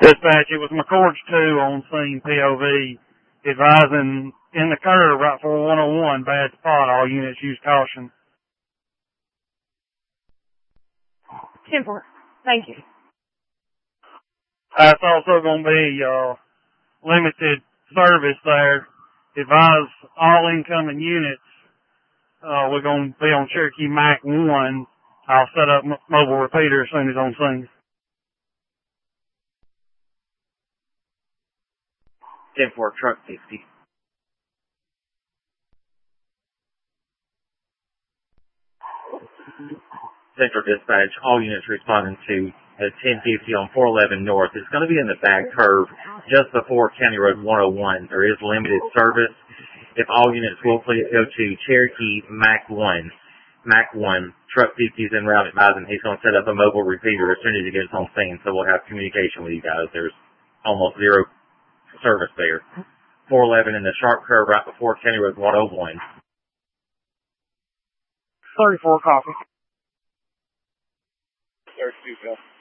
Dispatch, it was McCord's 2 on scene, POV, advising in the curve right for 101, bad spot, all units use caution. 10-4, thank you. It's also going to be limited service there. Advise all incoming units. We're going to be on Cherokee Mac 1. I'll set up mobile repeater as soon as on scene. 10-4, truck 60. Central Dispatch, all units responding to at 1050 on 411 North. It's going to be in the back curve just before County Road 101. There is limited service. If all units will please go to Cherokee Mac 1. Mac 1, truck 50 is en route advising he's going to set up a mobile repeater as soon as he gets on scene, so we'll have communication with you guys. There's almost zero service there. 411 in the sharp curve right before County Road 101. 34 copy. 32, Phil.